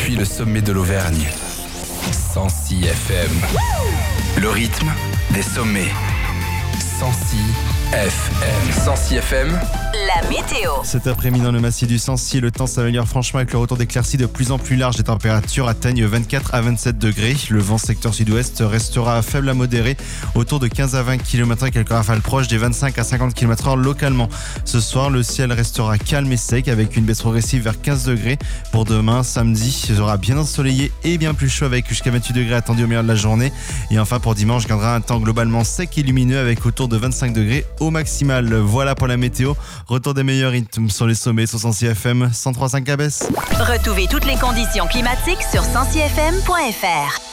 depuis le sommet de l'Auvergne. 106 FM. Le rythme des sommets. 106 FM. 106 FM. La météo. Cet après-midi dans le massif du Sancy, le temps s'améliore franchement avec le retour d'éclaircies de plus en plus larges. Les températures atteignent 24 à 27 degrés. Le vent secteur sud-ouest restera faible à modéré, autour de 15 à 20 km/h avec quelques rafales proches des 25 à 50 km/h localement. Ce soir, le ciel restera calme et sec avec une baisse progressive vers 15 degrés. Pour demain, samedi, il sera bien ensoleillé et bien plus chaud avec jusqu'à 28 degrés attendus au milieu de la journée. Et enfin, pour dimanche, viendra un temps globalement sec et lumineux avec autour de 25 degrés au maximal. Voilà pour la météo. Retour des meilleurs rythmes sur les sommets sur 106 FM, 103.5 à Besse. Retrouvez toutes les conditions climatiques sur 106fm.fr.